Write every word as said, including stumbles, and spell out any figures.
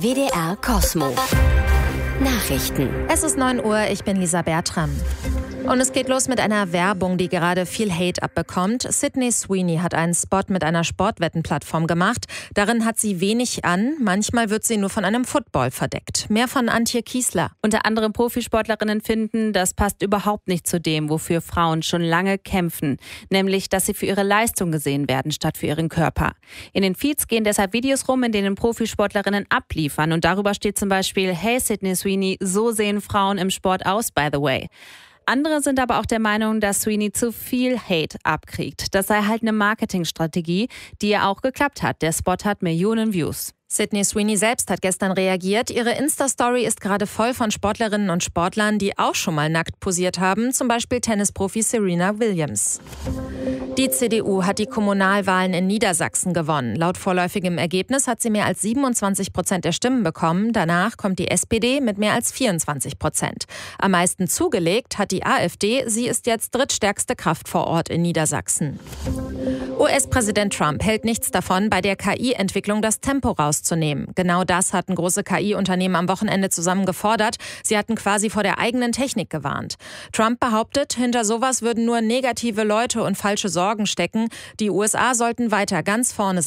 W D R Kosmo. Nachrichten. Es ist neun Uhr, ich bin Lisa Bertram. Und es geht los mit einer Werbung, die gerade viel Hate abbekommt. Sydney Sweeney hat einen Spot mit einer Sportwettenplattform gemacht. Darin hat sie wenig an. Manchmal wird sie nur von einem Football verdeckt. Mehr von Antje Kiesler. Unter anderem Profisportlerinnen finden, das passt überhaupt nicht zu dem, wofür Frauen schon lange kämpfen. Nämlich, dass sie für ihre Leistung gesehen werden, statt für ihren Körper. In den Feeds gehen deshalb Videos rum, in denen Profisportlerinnen abliefern. Und darüber steht zum Beispiel: Hey Sydney Sweeney, so sehen Frauen im Sport aus, by the way. Andere sind aber auch der Meinung, dass Sweeney zu viel Hate abkriegt. Das sei halt eine Marketingstrategie, die ja auch geklappt hat. Der Spot hat Millionen Views. Sydney Sweeney selbst hat gestern reagiert. Ihre Insta-Story ist gerade voll von Sportlerinnen und Sportlern, die auch schon mal nackt posiert haben, zum Beispiel Tennisprofi Serena Williams. Die C D U hat die Kommunalwahlen in Niedersachsen gewonnen. Laut vorläufigem Ergebnis hat sie mehr als siebenundzwanzig Prozent der Stimmen bekommen. Danach kommt die S P D mit mehr als vierundzwanzig Prozent. Am meisten zugelegt hat die AfD. Sie ist jetzt drittstärkste Kraft vor Ort in Niedersachsen. U S-Präsident Trump hält nichts davon, bei der K I-Entwicklung das Tempo rauszunehmen. Genau das hatten große K I-Unternehmen am Wochenende zusammen gefordert. Sie hatten quasi vor der eigenen Technik gewarnt. Trump behauptet, hinter sowas würden nur negative Leute und falsche Sorgen stecken. Die U S A sollten weiter ganz vorne sein.